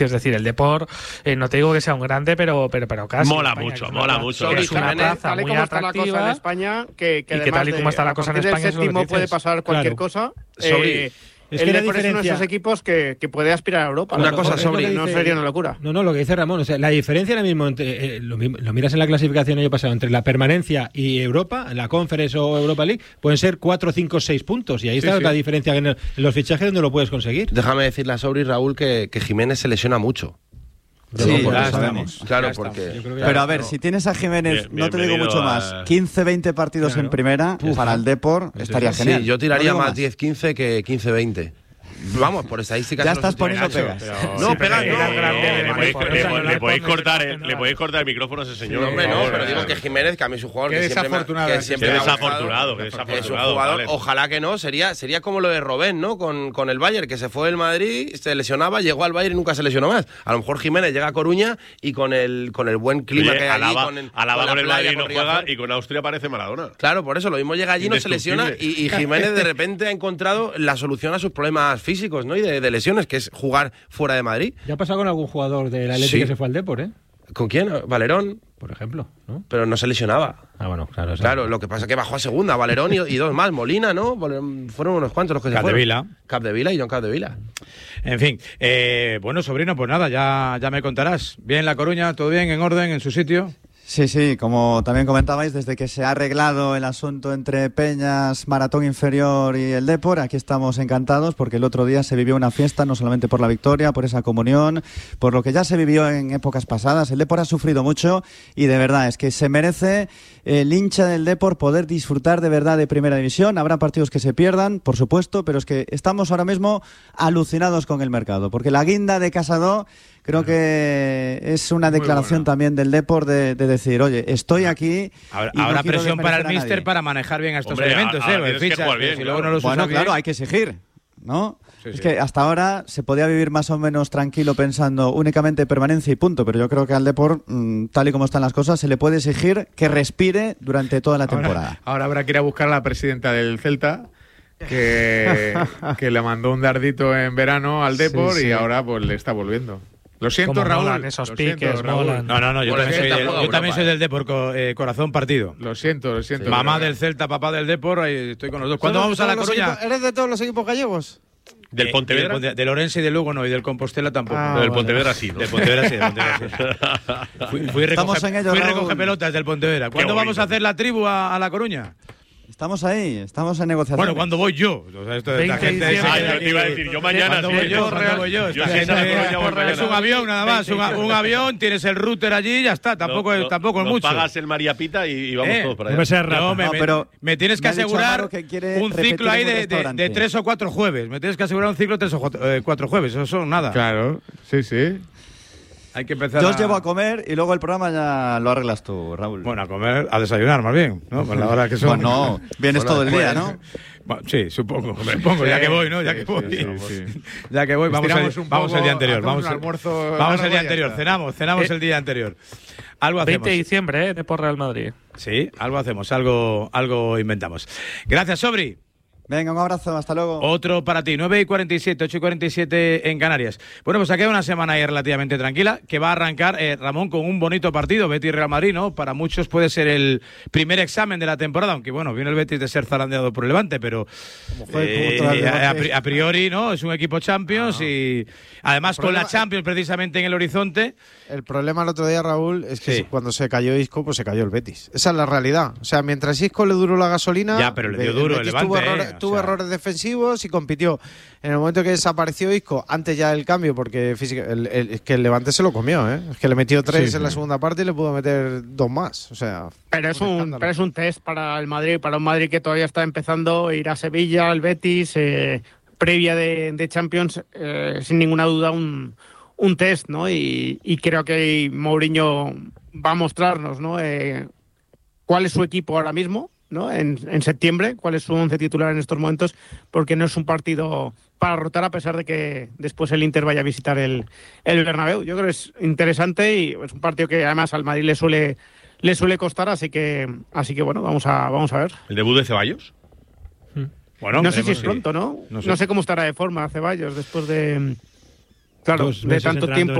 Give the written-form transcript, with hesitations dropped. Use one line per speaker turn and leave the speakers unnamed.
Es decir, el Depor, no te digo que sea un grande, pero casi.
Mola mucho.
Es una plaza muy atractiva
en España, que
tal y como está la cosa en España,
el séptimo puede pasar cualquier cosa. Es que Depor es uno de esos equipos que puede aspirar a Europa.
Una cosa sobre
no sería una locura.
No, lo que dice Ramón, o sea, la diferencia ahora mismo entre lo miras en la clasificación el año pasado entre la permanencia y Europa, en la Conference o Europa League, pueden ser 4, 5, 6 puntos y ahí está la diferencia en los fichajes donde lo puedes conseguir.
Déjame decirle a Sobri, Raúl, que Jiménez se lesiona mucho.
Sí, ya sabemos.
Claro,
ya
porque...
Pero a ver, si tienes a Jiménez, no te digo mucho más, 15, 20 partidos en primera, para el Depor estaría genial.
Sí, yo tiraría más 10, 15 que 15, 20. Vamos, por estadísticas.
Ya estás poniendo pegas.
No, pegas no.
Le podéis cortar el micrófono a ese señor.
No, hombre, no, pero digo que Jiménez, que a mí es un jugador que siempre
es desafortunado.
Es un jugador, ojalá que no, sería como lo de Robben, ¿no? Con el Bayern, que se fue del Madrid, se lesionaba, llegó al Bayern y nunca se lesionó más. A lo mejor Jiménez llega a Coruña y con el buen clima que hay allí,
Alaba con el Madrid no juega y con Austria parece Maradona.
Claro, por eso lo mismo llega allí, no se lesiona y Jiménez de repente ha encontrado la solución a sus problemas físicos, ¿no? Y de lesiones, que es jugar fuera de Madrid.
Ya ha pasado con algún jugador del Atlético que se fue al Depor, ¿eh?
¿Con quién? Valerón,
por ejemplo, ¿no?
Pero no se lesionaba.
Ah, bueno, claro.
Claro, lo que pasa es que bajó a segunda, Valerón y dos más, Molina, ¿no? Fueron unos cuantos los que se fueron. Capdevila y John Capdevila.
En fin, bueno, sobrino, pues nada, ya me contarás. Bien La Coruña, todo bien, en orden, en su sitio.
Sí, como también comentabais, desde que se ha arreglado el asunto entre Peñas, Maratón Inferior y el Depor, aquí estamos encantados porque el otro día se vivió una fiesta, no solamente por la victoria, por esa comunión, por lo que ya se vivió en épocas pasadas. El Depor ha sufrido mucho y de verdad es que se merece el hincha del Depor poder disfrutar de verdad de Primera División. Habrá partidos que se pierdan, por supuesto, pero es que estamos ahora mismo alucinados con el mercado, porque la guinda de Casado creo que es una declaración también del Depor de decir, oye, estoy aquí.
Habrá presión para el míster para manejar bien estos elementos,
Claro, hay que exigir, ¿no?
Sí.
Es que hasta ahora se podía vivir más o menos tranquilo pensando únicamente permanencia y punto, pero yo creo que al Depor, tal y como están las cosas, se le puede exigir que respire durante toda la temporada.
Ahora habrá que ir a buscar a la presidenta del Celta, que le mandó un dardito en verano al Depor y ahora pues le está volviendo. Lo siento, Raúl.
Esos piques, Raúl.
No, yo también soy del Depor, corazón partido.
Lo siento. Sí,
mamá del Celta, papá del Depor, ahí estoy con los dos. ¿Cuándo vamos a La Coruña?
¿Eres de todos los equipos gallegos?
¿Del Pontevedra?
Del Orense y del Lugo no, y del Compostela tampoco.
Del Pontevedra sí, ¿no?
Del Pontevedra sí. Fui recoger pelotas del Pontevedra. ¿Cuándo vamos a hacer la tribu a La Coruña?
Estamos ahí, estamos en negociación.
Bueno, ¿cuándo voy yo? O sea, esto de esta gente
yo te iba a decir, yo mañana.
¿Cuándo voy yo? Es un avión nada más, un avión, tienes el router allí y ya está, tampoco es mucho.
Pagas el María Pita y vamos todos para allá.
Pero me tienes que asegurar un ciclo ahí de 3 o 4 jueves. Me tienes que asegurar un ciclo de 3 o 4 jueves, eso son nada.
Claro, sí.
Hay que empezar. Yo os llevo a comer y luego el programa ya lo arreglas tú, Raúl.
Bueno, a comer, a desayunar más bien, ¿no? Por la hora que son.
Bueno, vienes todo el día, ¿no?
Bueno, sí, supongo, ya que voy, ¿no? Ya que voy. Ya que voy, vamos el día anterior. Vamos el día anterior, cenamos el día anterior. Algo hacemos.
20 de diciembre, Depor Real Madrid.
Sí, algo hacemos, algo inventamos. Gracias, Sobri.
Venga, un abrazo, hasta luego.
Otro para ti, 9:47, 8:47 en Canarias. Bueno, pues ha quedado una semana ahí relativamente tranquila, que va a arrancar, Ramón, con un bonito partido, Betis-Real Madrid, ¿no? Para muchos puede ser el primer examen de la temporada, aunque bueno, viene el Betis de ser zarandeado por el Levante, pero a priori, ¿no? Es un equipo Champions y además con la Champions precisamente en el horizonte.
El problema el otro día, Raúl, es que cuando se cayó Isco, pues se cayó el Betis. Esa es la realidad. O sea, mientras Isco le duró la gasolina...
Ya, pero le dio duro el Levante,
tuvo errores defensivos y compitió. En el momento que desapareció Isco, antes ya del cambio, porque es que el Levante se lo comió, ¿eh? Es que le metió 3 en la segunda parte y le pudo meter 2 más. O sea,
pero es un test para el Madrid, para un Madrid que todavía está empezando a ir a Sevilla, el Betis, previa de Champions, sin ninguna duda un test, ¿no? Y creo que Mourinho va a mostrarnos, ¿no? Cuál es su equipo ahora mismo, ¿no? En septiembre, cuál es su 11 titular en estos momentos, porque no es un partido para rotar, a pesar de que después el Inter vaya a visitar el Bernabéu. Yo creo que es interesante y es un partido que además al Madrid le suele costar, así que bueno, vamos a ver.
¿El debut de Ceballos?
Bueno, no sé si es pronto, ¿no? No sé cómo estará de forma Ceballos después de Claro, de tanto tiempo